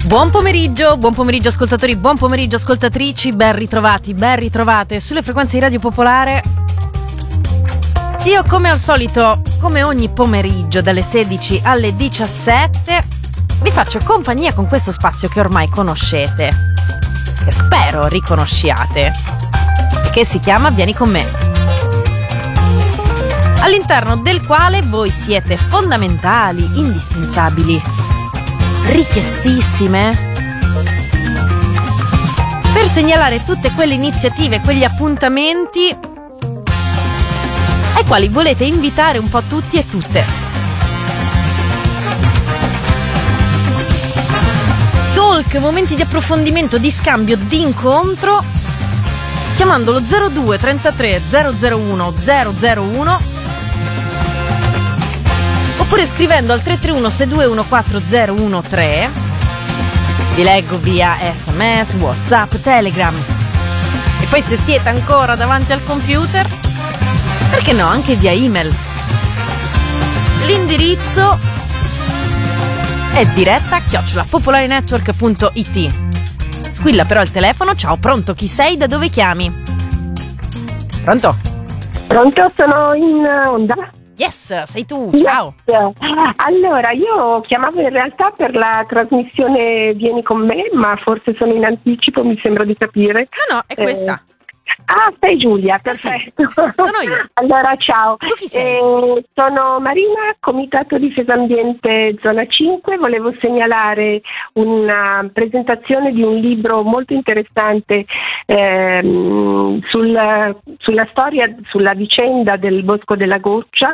Buon pomeriggio ascoltatori, buon pomeriggio ascoltatrici, ben ritrovate sulle frequenze di Radio Popolare. Io come al solito, come ogni pomeriggio dalle 16 alle 17, vi faccio compagnia con questo spazio che ormai conoscete, che spero riconosciate, e che si chiama Vieni con me, all'interno del quale voi siete fondamentali, indispensabili, richiestissime per segnalare tutte quelle iniziative, quegli appuntamenti ai quali volete invitare un po' tutti e tutte. Talk, momenti di approfondimento, di scambio, di incontro, chiamandolo 02 33 001 001 oppure scrivendo al 331 6214 013. Vi leggo via SMS, WhatsApp, Telegram. E poi se siete ancora davanti al computer, perché no, anche via email. L'indirizzo è diretta@popolarenetwork.it. Squilla però il telefono. Ciao, pronto? Chi sei? Da dove chiami? Pronto? Pronto, sono in onda. Yes, sei tu, ciao. Yes. Allora, io chiamavo in realtà per la trasmissione Vieni con me, ma forse sono in anticipo, mi sembra di capire. No, è questa. Ah, sei Giulia, perfetto. Sì, sono io. Allora, ciao. Tu chi sei? Sono Marina, Comitato Difesa Ambiente Zona 5. Volevo segnalare una presentazione di un libro molto interessante sulla storia, sulla vicenda del Bosco della Goccia.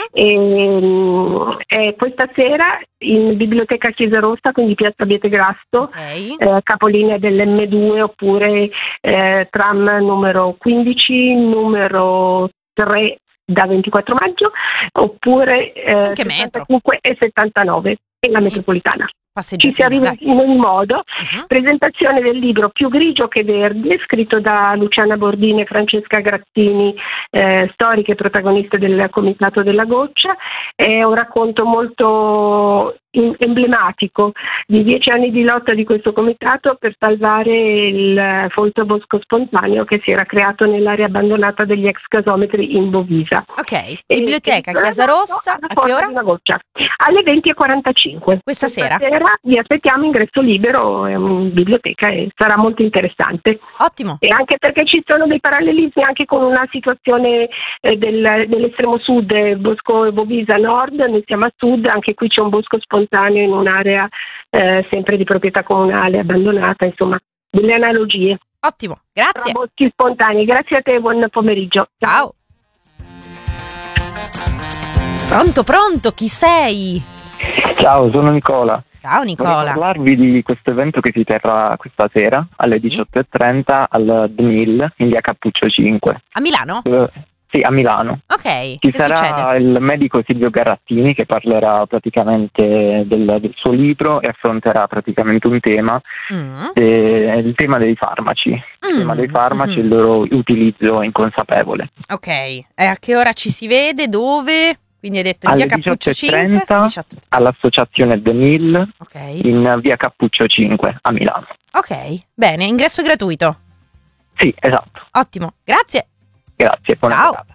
E questa sera in Biblioteca Chiesa Rossa, quindi Piazza Abete Grasso, Okay. capolinea dell'M2 oppure tram numero 15, numero 3 da 24 maggio, oppure Anche metro. 75 e 79 e la metropolitana. Ci si arriva Dai. in ogni modo. Presentazione del libro Più grigio che verde, scritto da Luciana Bordini e Francesca Grattini, storiche e protagoniste del Comitato della Goccia. È un racconto molto emblematico di 10 anni di lotta di questo comitato per salvare il folto bosco spontaneo che si era creato nell'area abbandonata degli ex gasometri in Bovisa. Ok, Biblioteca Chiesa Rossa, a che ora? Alle 20:45. Questa sera? Vi aspettiamo, ingresso libero, è in biblioteca e sarà molto interessante. Ottimo. E anche perché ci sono dei parallelismi anche con una situazione dell'estremo sud, Bosco e Bovisa Nord, noi siamo a sud, anche qui c'è un bosco spontaneo in un'area sempre di proprietà comunale abbandonata, insomma, delle analogie. Ottimo, grazie. Boschi spontanei, grazie a te, buon pomeriggio. Ciao. Pronto, chi sei? Ciao, sono Nicola. Ciao Vorrei Nicola. parlarvi di questo evento che si terrà questa sera alle 18:30 al DNIL in via Cappuccio 5. A Milano? Sì, a Milano. Ok, Ci che sarà succede? il medico Silvio Garrattini che parlerà praticamente del suo libro e affronterà praticamente un tema, il tema dei farmaci. Il tema dei farmaci e il loro utilizzo inconsapevole. Ok, e a che ora ci si vede? Dove? Quindi hai detto in Alle via Cappuccio 5? 18:30 all'associazione DNIL Ok, in via Cappuccio 5 a Milano. ok, bene, ingresso gratuito. Sì, esatto. Ottimo, grazie. Grazie, buona Ciao. serata.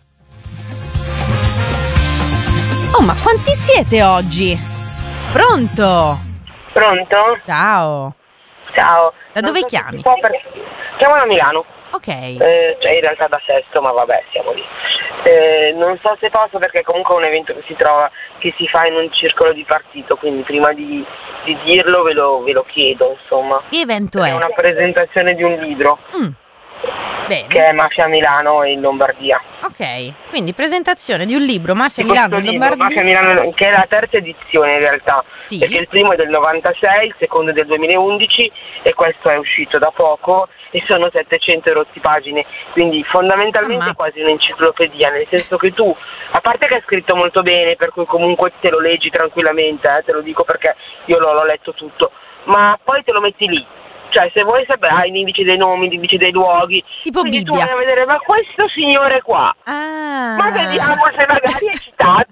Oh, ma quanti siete oggi? Pronto? Pronto? Ciao. Ciao. Da Non dove so se chiami? si può Chiamo da Milano. Ok. Cioè in realtà da Sesto, ma vabbè, siamo lì. Non so se posso perché comunque è un evento che si fa in un circolo di partito, quindi prima di dirlo ve lo chiedo, insomma. Che evento È è? una presentazione di un libro Bene. che è Mafia Milano in Lombardia. Ok, quindi presentazione di un libro, Mafia Di Milano questo in libro, Lombardia. Mafia Milano, che è la terza edizione in realtà, Sì. perché il primo è del 96, il secondo è del 2011 e questo è uscito da poco e sono 700 rotti pagine, quindi fondamentalmente è quasi un'enciclopedia, nel senso che tu, a parte che è scritto molto bene, per cui comunque te lo leggi tranquillamente, te lo dico perché io l'ho letto tutto, ma poi te lo metti lì. Cioè, se vuoi sapere, hai l'indice dei nomi, l'indice dei luoghi. Tipo quindi Bibbia. tu vai a vedere, ma questo signore qua, Ah. ma vediamo se magari è citato.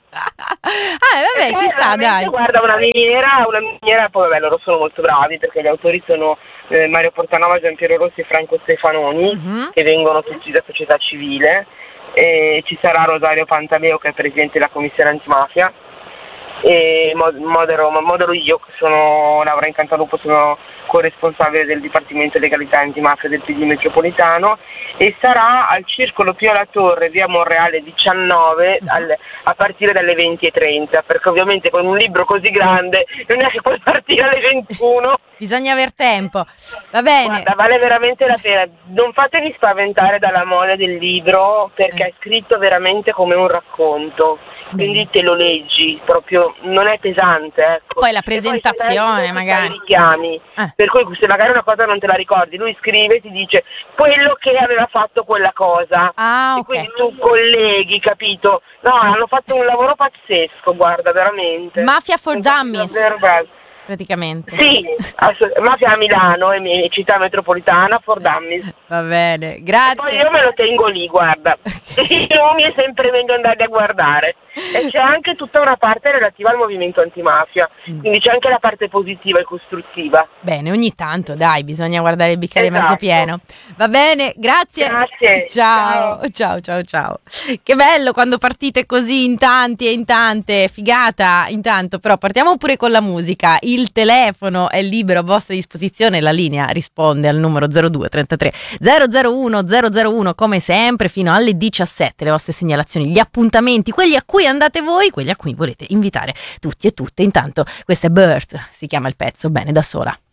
Vabbè, ci sta, dai. Guarda, una miniera, poi vabbè, loro sono molto bravi perché gli autori sono Mario Portanova, Giampiero Rossi e Franco Stefanoni, che vengono tutti da società civile, e ci sarà Rosario Pantaleo che è presidente della commissione antimafia, e modero io che sono Laura Incantalupo, sono corresponsabile del Dipartimento Legalità e Antimafia del PD Metropolitano, e sarà al Circolo Pio La Torre, via Monreale 19, a partire dalle 20:30, perché ovviamente con un libro così grande non è che puoi partire alle 21. Bisogna aver tempo, va bene. Guarda, vale veramente la pena, non fatevi spaventare dalla moda del libro, perché è scritto veramente come un racconto. Quindi te lo leggi, proprio non è pesante, ecco. Poi la presentazione magari richiami, per cui se magari una cosa non te la ricordi, lui scrive e ti dice quello che aveva fatto quella cosa, e quindi tu colleghi, capito? No, hanno fatto un lavoro pazzesco, guarda, veramente. Mafia for Dummies, praticamente. Sì, Mafia a Milano e città metropolitana for Dummies. Va bene, grazie. E poi io me lo tengo lì, guarda. Io mi è sempre meglio andare a guardare. E c'è anche tutta una parte relativa al movimento antimafia, quindi c'è anche la parte positiva e costruttiva. Bene, ogni tanto dai, bisogna guardare il bicchiere mezzo pieno. Va bene, grazie. Ciao. Che bello quando partite così in tanti e in tante, figata. Intanto però partiamo pure con la musica. Il telefono è libero a vostra disposizione, la linea risponde al numero 02 33 001 001 come sempre fino alle 17. Le vostre segnalazioni, gli appuntamenti, quelli a cui andate voi, quelli a cui volete invitare tutti e tutte. Intanto questa è Birth, si chiama il pezzo, bene da sola.